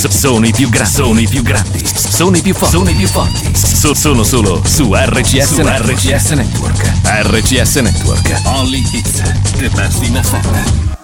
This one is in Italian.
Sono i più grandi. Sono i più grandi. Sono i più forti. Sono i più forti. Sono solo su RCS Network. RCS Network. RCS Network. Only hits. The best in FM.